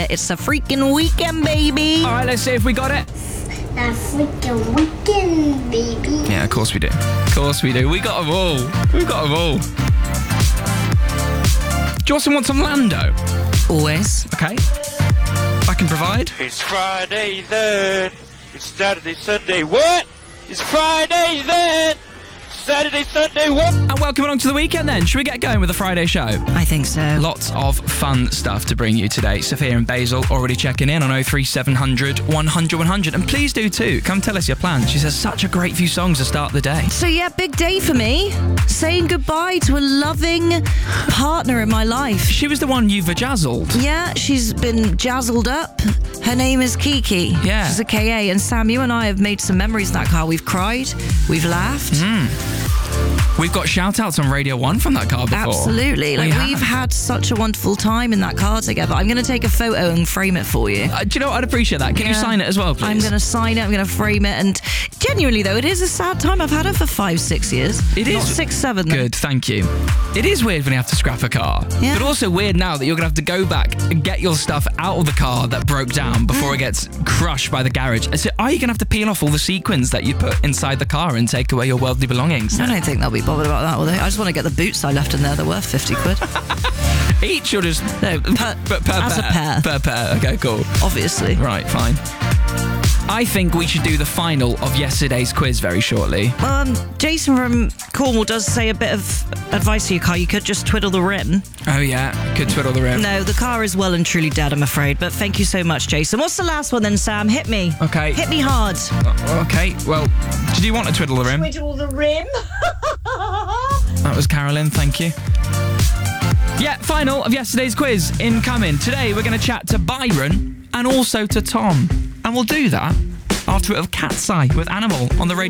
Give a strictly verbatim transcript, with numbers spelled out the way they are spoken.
It's a freaking weekend, baby. All right, let's see if we got it. That freaking weekend, baby. Yeah, of course we do. Of course we do. We got them all. We got them all. Do you also want some Lando? Always. Okay. I can provide. It's Friday then. It's Saturday, Sunday. What? It's Friday then. Saturday, Sunday. What? And welcome along to the weekend then. Should we get going with the Friday show? I think so. Lots of fun stuff to bring you today. Sophia and Basil already checking in on oh three seven hundred, one hundred, one hundred. And please do too. Come tell us your plans. She says such a great few songs to start the day. So yeah, big day for me. Saying goodbye to a loving partner in my life. She was the one you vajazzled. Yeah, she's been jazzled up. Her name is Kiki. Yeah. She's a K A. And Sam, you and I have made some memories in that car. We've cried. We've laughed. Mm. We've got shout-outs on Radio one from that car before. Absolutely. Like, we we've have. had such a wonderful time in that car together. I'm going to take a photo and frame it for you. Uh, do you know what? I'd appreciate that. Can you Yeah. sign it as well, please? I'm going to sign it. I'm going to frame it. And genuinely, though, it is a sad time. I've had her for five, six years. It is. Not six, seven. though. Good, thank you. It is weird when you have to scrap a car. Yeah. But also weird now that you're going to have to go back and get your stuff out of the car that broke down before it gets crushed by the garage. So are you going to have to peel off all the sequins that you put inside the car and take away your worldly belongings? I don't think they'll be bothered about that, will they? I just want to get the boots I left in there. They're worth fifty quid. Each or just... No, per, But per as a pair. Per pair. Okay, cool. Obviously. Right, fine. I think we should do the final of yesterday's quiz very shortly. Um, Jason from Cornwall does say a bit of advice to your car. You could just twiddle the rim. Oh, yeah. Could twiddle the rim. No, the car is well and truly dead, I'm afraid. But thank you so much, Jason. What's the last one then, Sam? Hit me. Okay. Hit me hard. Uh, okay, well, did you want to twiddle the rim? Twiddle the rim. That was Carolyn, thank you. Yeah, final of yesterday's quiz incoming. Today we're going to chat to Byron and also to Tom. And we'll do that after a bit of Cat's Eye with Animal on the radio.